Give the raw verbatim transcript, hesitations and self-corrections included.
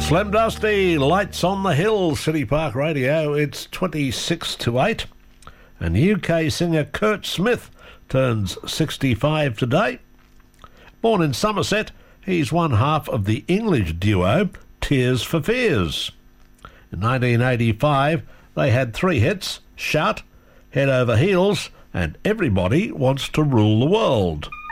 Slim Dusty, Lights on the Hill, City Park Radio. It's twenty-six to eight. And U K singer Kurt Smith turns sixty-five today. Born in Somerset, he's one half of the English duo Tears for Fears. In nineteen eighty-five, they had three hits: Shout, Head Over Heels, and Everybody Wants to Rule the World.